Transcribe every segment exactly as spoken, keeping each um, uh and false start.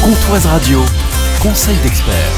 Comptoise Radio, conseil d'expert.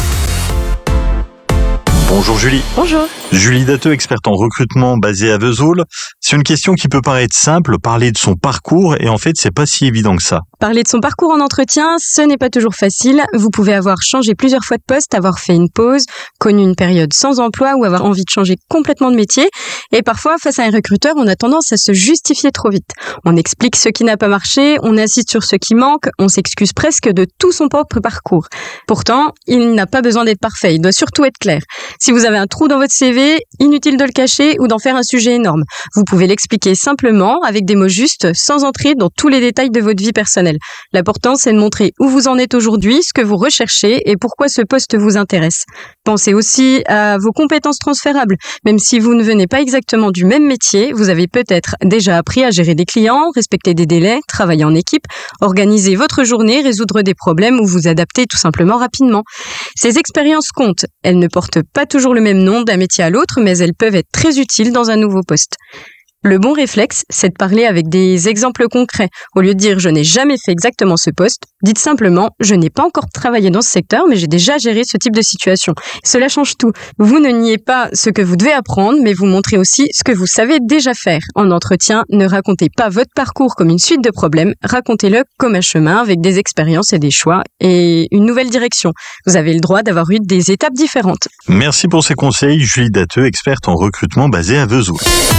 Bonjour Julie. Bonjour. Julie Datteux, experte en recrutement basée à Vesoul. C'est une question qui peut paraître simple, parler de son parcours, et en fait, c'est pas si évident que ça. Parler de son parcours en entretien, ce n'est pas toujours facile. Vous pouvez avoir changé plusieurs fois de poste, avoir fait une pause, connu une période sans emploi ou avoir envie de changer complètement de métier. Et parfois, face à un recruteur, on a tendance à se justifier trop vite. On explique ce qui n'a pas marché, on insiste sur ce qui manque, on s'excuse presque de tout son propre parcours. Pourtant, il n'a pas besoin d'être parfait, il doit surtout être clair. Si vous avez un trou dans votre C V, inutile de le cacher ou d'en faire un sujet énorme. Vous pouvez l'expliquer simplement, avec des mots justes, sans entrer dans tous les détails de votre vie personnelle. L'important, c'est de montrer où vous en êtes aujourd'hui, ce que vous recherchez et pourquoi ce poste vous intéresse. Pensez aussi à vos compétences transférables. Même si vous ne venez pas exactement du même métier, vous avez peut-être déjà appris à gérer des clients, respecter des délais, travailler en équipe, organiser votre journée, résoudre des problèmes ou vous adapter tout simplement rapidement. Ces expériences comptent. Elles ne portent pas toujours le même nom d'un métier à l'autre, mais elles peuvent être très utiles dans un nouveau poste. Le bon réflexe, c'est de parler avec des exemples concrets. Au lieu de dire « je n'ai jamais fait exactement ce poste », dites simplement « je n'ai pas encore travaillé dans ce secteur, mais j'ai déjà géré ce type de situation ». Cela change tout. Vous ne niez pas ce que vous devez apprendre, mais vous montrez aussi ce que vous savez déjà faire. En entretien, ne racontez pas votre parcours comme une suite de problèmes, racontez-le comme un chemin avec des expériences et des choix et une nouvelle direction. Vous avez le droit d'avoir eu des étapes différentes. Merci pour ces conseils, Julie Datteux, experte en recrutement basée à Vesoul.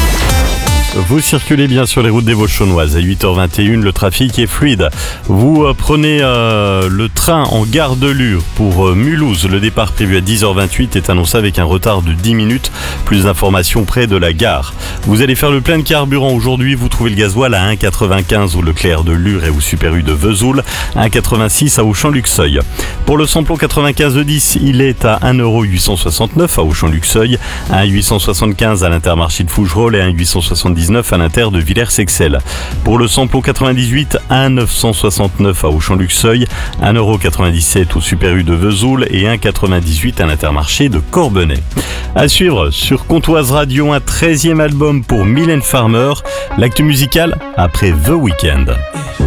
Vous circulez bien sur les routes des Vosges-Chaunoises. À huit heures vingt et une, le trafic est fluide. Vous euh, prenez euh, le train en gare de Lure pour euh, Mulhouse. Le départ prévu à dix heures vingt-huit est annoncé avec un retard de dix minutes. Plus d'informations près de la gare. Vous allez faire le plein de carburant aujourd'hui. Vous trouvez le gasoil à un virgule quatre-vingt-quinze au Leclerc de Lure et au Super U de Vesoul. un virgule quatre-vingt-six à Auchan-Luxeuil. Pour le samplon quatre-vingt-quinze de dix, il est à un euro huit cent soixante-neuf à Auchan-Luxeuil, un virgule huit cent soixante-quinze à l'Intermarché de Fougerolles et un virgule huit cent soixante-dix à l'Inter de Villers-Sexel. Pour le samplon quatre-vingt-dix-huit, un virgule neuf cent soixante-neuf à Auchan-Luxeuil, un euro quatre-vingt-dix-sept au Super U de Vesoul et un virgule quatre-vingt-dix-huit à l'Intermarché de Corbenay. À suivre sur Comptoise Radio, un treizième album pour Mylène Farmer. L'actu musicale après The Weeknd.